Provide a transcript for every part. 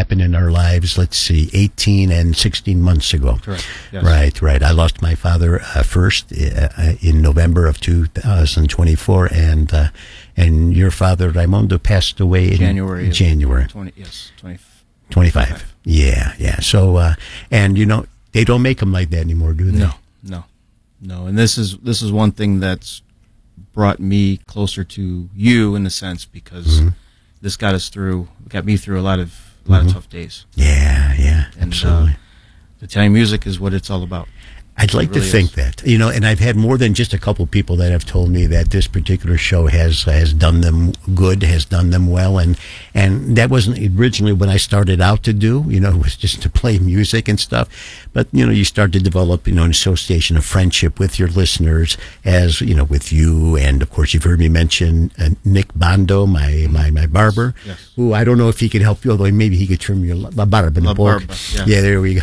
happened in our lives, let's see, 18 and 16 months ago. Correct. Yes. Right. I lost my father first in November of 2024, and your father, Raimondo, passed away in January. 25. Yeah. So, and they don't make them like that anymore, do they? No. And this is one thing that's brought me closer to you in a sense, because this got me through a lot of tough days. Yeah, and, absolutely. Italian music is what it's all about. I'd like to think that, and I've had more than just a couple people that have told me that this particular show has done them good, has done them well, and that wasn't originally what I started out to do. It was just to play music and stuff. But you start to develop an association of friendship with your listeners, as with you, and of course you've heard me mention Nick Bando, my barber, yes. Who I don't know if he could help you, although maybe he could trim your barba. Yeah, there we go.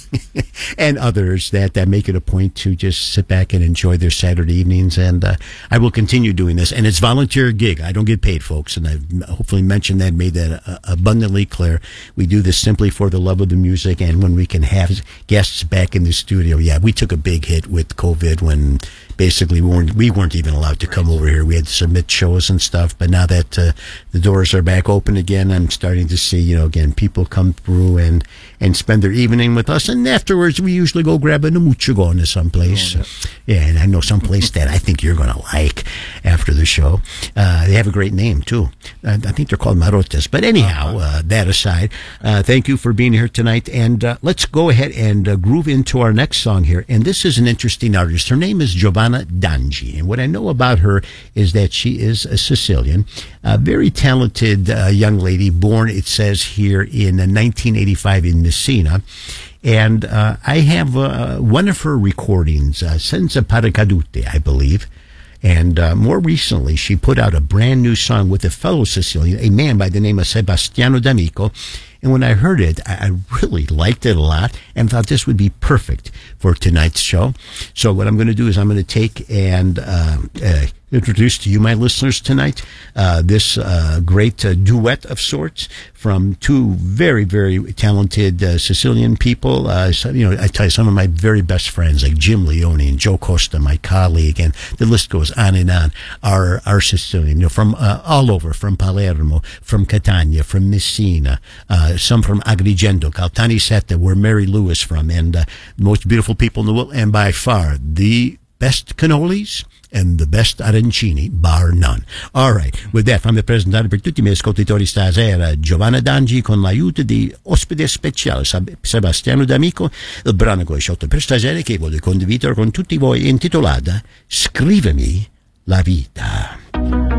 And others that make it a point to just sit back and enjoy their Saturday evenings. And I will continue doing this. And it's a volunteer gig. I don't get paid, folks. And I've hopefully mentioned that, made that abundantly clear. We do this simply for the love of the music. And when we can have guests back in the studio. Yeah, we took a big hit with COVID when basically we weren't even allowed to come over here. We had to submit shows and stuff. But now that the doors are back open again, I'm starting to see, again, people come through and spend their evening with us. And afterwards, we usually go grab a muchugone someplace. Yeah, and I know someplace that I think you're going to like after the show. They have a great name, too. I think they're called Marotes. But anyhow, that aside, thank you for being here tonight. And let's go ahead and groove into our next song here. And this is an interesting artist. Her name is Giovanna Dangi. And what I know about her is that she is a Sicilian, a very talented young lady, born, it says here, in 1985 in Messina. And I have one of her recordings, Senza Paracadute, I believe. And more recently, she put out a brand new song with a fellow Sicilian, a man by the name of Sebastiano D'Amico. And when I heard it, I really liked it a lot and thought this would be perfect for tonight's show. So what I'm going to do is I'm going to take and introduce to you, my listeners, tonight this great duet of sorts from two very, very talented Sicilian people. I tell you, some of my very best friends, like Jim Leone and Joe Costa, my colleague, and the list goes on and on, are Sicilian, from all over, from Palermo, from Catania, from Messina, some from Agrigento, Caltanissetta, where Mary Lou is from, and the most beautiful people in the world, and by far the best cannolis and the best arancini, bar none. All right, with that, fammi presentare per tutti i miei ascoltatori stasera Giovanna Dangi con l'aiuto di ospite speciale Sebastiano D'Amico, il brano che ho scelto per stasera che voglio condividere con tutti voi, intitolata Scrivimi la vita.